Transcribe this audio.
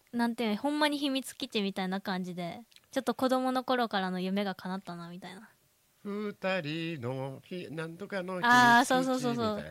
なんていうの、ほんまに秘密基地みたいな感じで、ちょっと子供の頃からの夢が叶ったなみたいな。 二人のなんとかの秘ああ、 密そう基地みたいそうそうそう。